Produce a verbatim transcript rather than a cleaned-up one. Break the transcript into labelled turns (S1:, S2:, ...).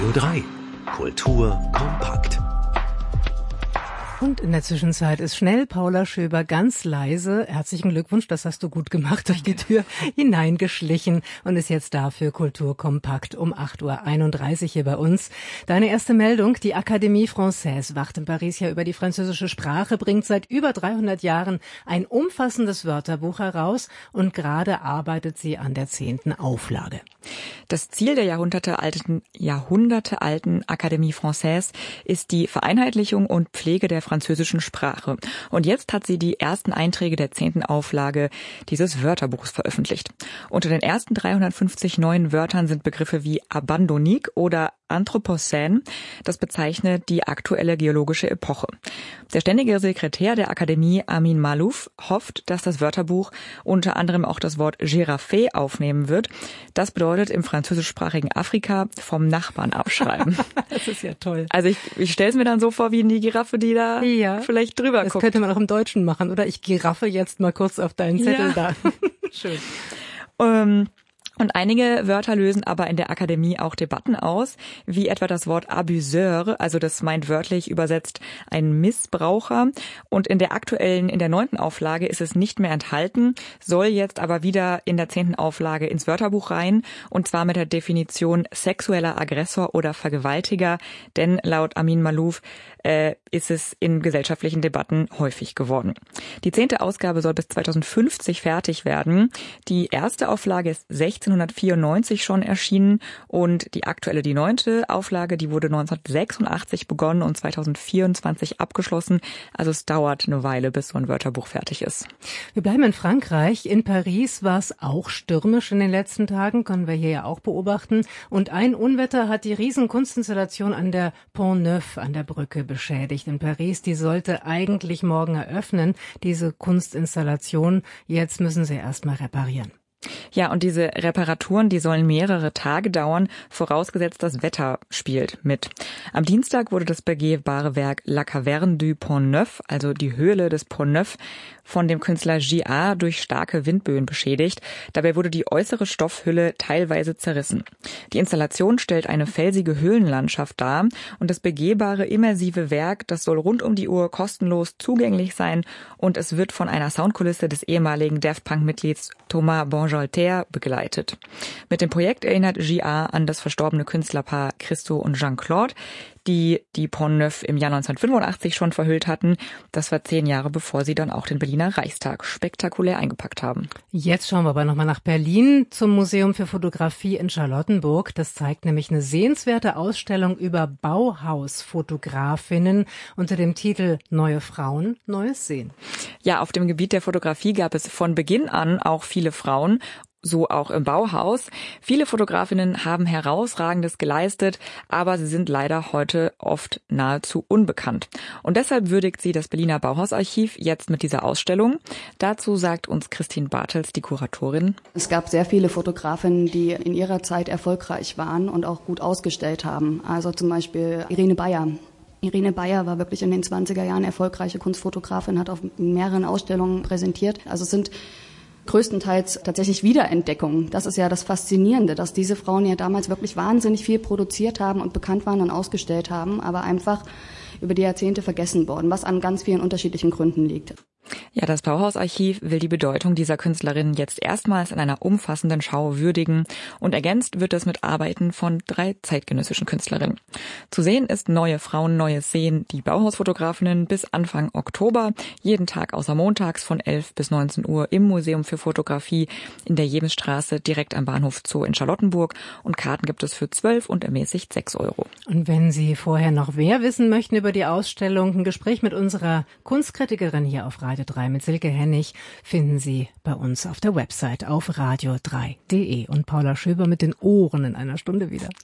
S1: Radio drei. Kultur kompakt.
S2: Und in der Zwischenzeit ist schnell Paula Schöber ganz leise. Herzlichen Glückwunsch, das hast du gut gemacht, durch die Tür hineingeschlichen und ist jetzt da für Kultur kompakt um acht Uhr einunddreißig hier bei uns. Deine erste Meldung: Die Académie Française wacht in Paris ja über die französische Sprache, bringt seit über dreihundert Jahren ein umfassendes Wörterbuch heraus und gerade arbeitet sie an der zehnten Auflage.
S3: Das Ziel der jahrhundertealten, jahrhundertealten Académie Française ist die Vereinheitlichung und Pflege der französischen Sprache. Und jetzt hat sie die ersten Einträge der zehnten Auflage dieses Wörterbuchs veröffentlicht. Unter den ersten dreihundertfünfzig neuen Wörtern sind Begriffe wie Abandonique oder Anthropocän. Das bezeichnet die aktuelle geologische Epoche. Der ständige Sekretär der Akademie, Amin Maalouf, hofft, dass das Wörterbuch unter anderem auch das Wort Girafe aufnehmen wird. Das bedeutet im französischsprachigen Afrika vom Nachbarn abschreiben.
S2: Das ist ja toll.
S3: Also ich, ich stelle es mir dann so vor, wie die Giraffe, die da ja. vielleicht drüber
S2: das
S3: guckt.
S2: Das könnte man auch im Deutschen machen, oder? Ich giraffe jetzt mal kurz auf deinen Zettel
S3: ja.
S2: da. Schön.
S3: Ähm, Und einige Wörter lösen aber in der Akademie auch Debatten aus, wie etwa das Wort Abuseur, also das meint wörtlich übersetzt ein Missbraucher. Und in der aktuellen, in der neunten Auflage ist es nicht mehr enthalten, soll jetzt aber wieder in der zehnten Auflage ins Wörterbuch rein, und zwar mit der Definition sexueller Aggressor oder Vergewaltiger, denn laut Amin Maalouf äh, ist es in gesellschaftlichen Debatten häufig geworden. Die zehnte Ausgabe soll bis zweitausendfünfzig fertig werden. Die erste Auflage ist sechzehnhundertvierundneunzig schon erschienen und die aktuelle, die neunte Auflage, die wurde neunzehnhundertsechsundachtzig begonnen und zweitausendvierundzwanzig abgeschlossen. Also es dauert eine Weile, bis so ein Wörterbuch fertig ist.
S2: Wir bleiben in Frankreich. In Paris war es auch stürmisch in den letzten Tagen, können wir hier ja auch beobachten. Und ein Unwetter hat die riesen Kunstinstallation an der Pont Neuf, an der Brücke, beschädigt in Paris. Die sollte eigentlich morgen eröffnen, diese Kunstinstallation. Jetzt müssen sie erst mal reparieren.
S3: Ja, und diese Reparaturen, die sollen mehrere Tage dauern, vorausgesetzt das Wetter spielt mit. Am Dienstag wurde das begehbare Werk La Caverne du Pont Neuf, also die Höhle des Pont Neuf, von dem Künstler J A durch starke Windböen beschädigt. Dabei wurde die äußere Stoffhülle teilweise zerrissen. Die Installation stellt eine felsige Höhlenlandschaft dar und das begehbare, immersive Werk, das soll rund um die Uhr kostenlos zugänglich sein und es wird von einer Soundkulisse des ehemaligen Daft Punk-Mitglieds Thomas Bangalter begleitet. Mit dem Projekt erinnert J A an das verstorbene Künstlerpaar Christo und Jean-Claude, die die Pont Neuf im Jahr neunzehnhundertfünfundachtzig schon verhüllt hatten. Das war zehn Jahre, bevor sie dann auch den Berliner Reichstag spektakulär eingepackt haben.
S2: Jetzt schauen wir aber nochmal nach Berlin zum Museum für Fotografie in Charlottenburg. Das zeigt nämlich eine sehenswerte Ausstellung über Bauhausfotografinnen unter dem Titel Neue Frauen, neues Sehen.
S3: Ja, auf dem Gebiet der Fotografie gab es von Beginn an auch viele Frauen. So auch im Bauhaus. Viele Fotografinnen haben Herausragendes geleistet, aber sie sind leider heute oft nahezu unbekannt. Und deshalb würdigt sie das Berliner Bauhausarchiv jetzt mit dieser Ausstellung. Dazu sagt uns Christine Bartels, die Kuratorin.
S4: Es gab sehr viele Fotografinnen, die in ihrer Zeit erfolgreich waren und auch gut ausgestellt haben. Also zum Beispiel Irene Beyer. Irene Beyer war wirklich in den zwanziger Jahren erfolgreiche Kunstfotografin, hat auf mehreren Ausstellungen präsentiert. Also es sind größtenteils tatsächlich Wiederentdeckungen. Das ist ja das Faszinierende, dass diese Frauen ja damals wirklich wahnsinnig viel produziert haben und bekannt waren und ausgestellt haben, aber einfach über die Jahrzehnte vergessen worden, was an ganz vielen unterschiedlichen Gründen liegt.
S3: Ja, das Bauhausarchiv will die Bedeutung dieser Künstlerinnen jetzt erstmals in einer umfassenden Schau würdigen und ergänzt wird es mit Arbeiten von drei zeitgenössischen Künstlerinnen. Zu sehen ist Neue Frauen, neues Sehen, die Bauhausfotografinnen bis Anfang Oktober, jeden Tag außer montags von elf bis neunzehn Uhr im Museum für Fotografie in der Jemensstraße direkt am Bahnhof Zoo in Charlottenburg und Karten gibt es für zwölf und ermäßigt sechs Euro.
S2: Und wenn Sie vorher noch mehr wissen möchten über die Ausstellung, ein Gespräch mit unserer Kunstkritikerin hier auf Radio drei mit Silke Hennig finden Sie bei uns auf der Website auf radio drei punkt de und Paula Schöber mit den Ohren in einer Stunde wieder.